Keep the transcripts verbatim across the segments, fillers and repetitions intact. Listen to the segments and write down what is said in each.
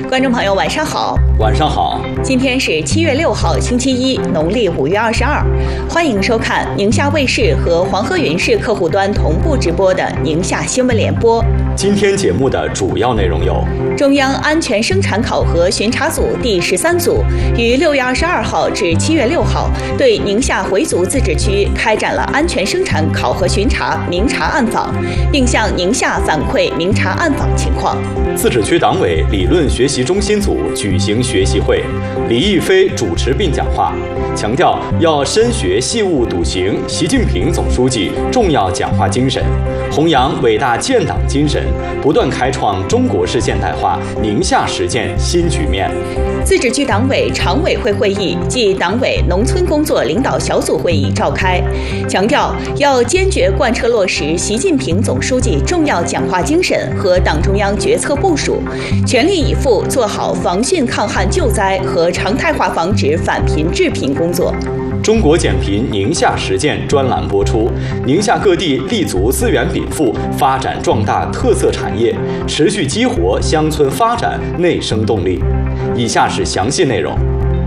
观众朋友，晚上好。 晚上好。 今天是七月六号，星期一，农历五月二十二。欢迎收看宁夏卫视和黄河云视客户端同步直播的宁夏新闻联播。 今天节目的主要内容有： 中央安全生产考核巡查组第十三组于六月二十二号至七月六号对宁夏回族自治区开展了安全生产考核巡查明察暗访，并向宁夏反馈明察暗访情况。 自治区党委理论学习中心组举行学习会，李毅飞主持并讲话，强调要深学细物笃行习近平总书记重要讲话精神，弘扬伟大建党精神，不断开创中国式现代化宁夏实践新局面。 自治区党委常委会会议暨党委农村工作领导小组会议召开，强调要坚决贯彻落实习近平总书记重要讲话精神和党中央决策部署，全力以赴做好防汛抗旱救灾和常态化防止返贫致贫工作。 中国减贫宁夏实践专栏播出，宁夏各地立足资源禀赋，发展壮大特色产业，持续激活乡村发展内生动力。以下是详细内容。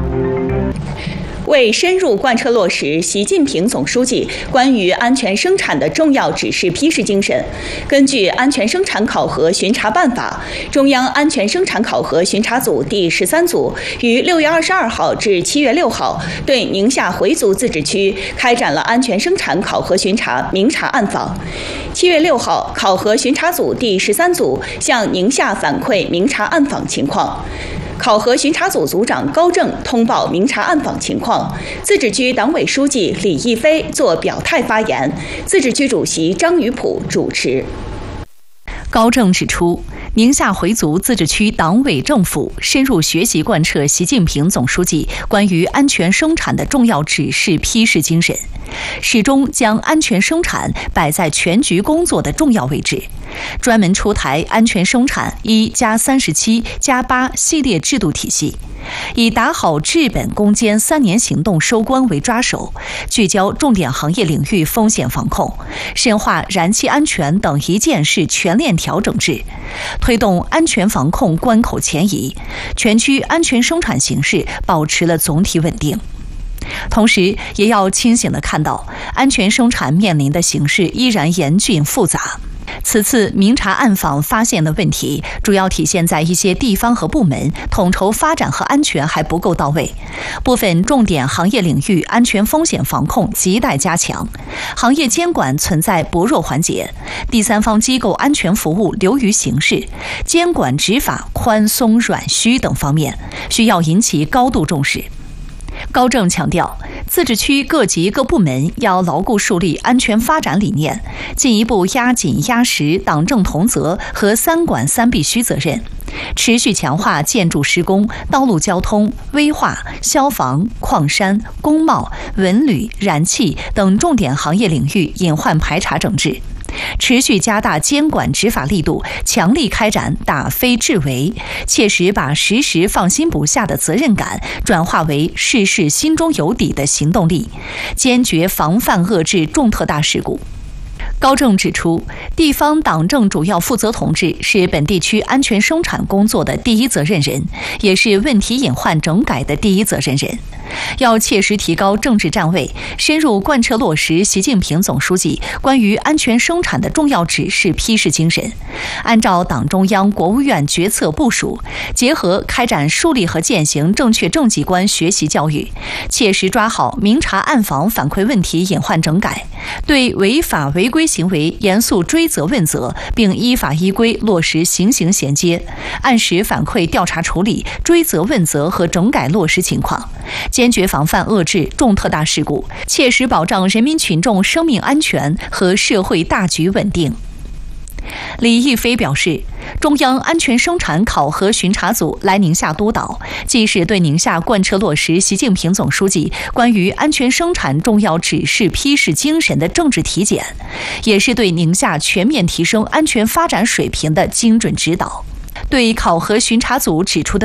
为深入贯彻落实习近平总书记关于安全生产的重要指示批示精神，根据《安全生产考核巡查办法》，中央安全生产考核巡查组第十三组于六月二十二号至七月六号对宁夏回族自治区开展了安全生产考核巡查明察暗访。七月六号，考核巡查组第十三组向宁夏反馈明察暗访情况。考核巡查组组长高正通报明察暗访情况，自治区党委书记李毅飞作表态发言，自治区主席张宇普主持。 高正指出，宁夏回族自治区党委政府深入学习贯彻习近平总书记关于安全生产的重要指示批示精神，始终将安全生产摆在全局工作的重要位置，专门出台安全生产一加三十七加八系列制度体系，以打好治本攻坚三年行动收官为抓手，聚焦重点行业领域风险防控，深化燃气安全等一件事全链调整制，推动安全防控关口前移，全区安全生产形势保持了总体稳定。同时，也要清醒地看到，安全生产面临的形势依然严峻复杂。此次明察暗访发现的问题，主要体现在一些地方和部门统筹发展和安全还不够到位，部分重点行业领域安全风险防控亟待加强，行业监管存在薄弱环节，第三方机构安全服务流于形式，监管执法宽松软虚等方面，需要引起高度重视。高正强调，自治区各级各部门要牢固树立安全发展理念，进一步压紧压实党政同责和三管三必须责任，持续强化建筑施工、道路交通、危化、消防、矿山、工贸、文旅、燃气等重点行业领域隐患排查整治，持续加大监管执法力度，强力开展打非治为，切实把时时放心不下的责任感转化为事事心中有底的行动力，坚决防范遏制重特大事故。高正指出，地方党政主要负责同志是本地区安全生产工作的第一责任人，也是问题隐患整改的第一责任人。要切实提高政治站位，深入贯彻落实习近平总书记关于安全生产的重要指示批示精神，按照党中央、国务院决策部署，结合开展树立和践行正确政绩观学习教育，切实抓好明察暗访反馈问题隐患整改，对违法违规行为严肃追责问责，并依法依规落实行刑衔接，按时反馈调查处理追责问责和整改落实情况，坚决防范遏制重特大事故，切实保障人民群众生命安全和社会大局稳定。李毅飞表示，中央安全生产考核巡查组来宁夏督导，既是对宁夏贯彻落实习近平总书记关于安全生产重要指示批示精神的政治体检，也是对宁夏全面提升安全发展水平的精准指导。对考核巡查组指出的